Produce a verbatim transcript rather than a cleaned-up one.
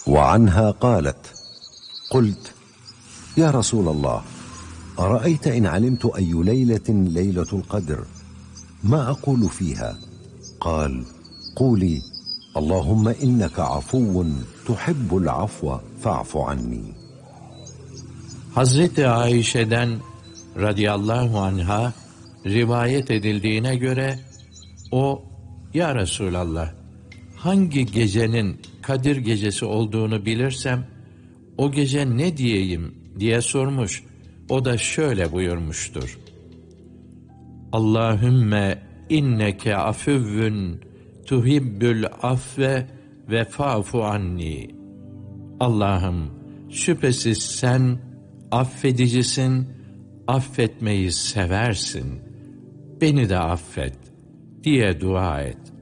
وعنها قالت: قلت: يا رسول الله، أرأيت إن علمت أي ليلة ليلة القدر ما أقول فيها؟ قال: قولي: اللهم إنك عفو تحب العفو فاعف عني. Hazreti Ayşe'den radıyallahu anha rivayet edildiğine göre o, ya Resulallah, hangi gecenin Kadir gecesi olduğunu bilirsem o gece ne diyeyim diye sormuş. O da şöyle buyurmuştur: Allahümme inneke afüvvün tuhibbül afve ve fa'fu anni. Allah'ım, şüphesiz sen affedicisin, affetmeyi seversin. Beni de affet diye dua et.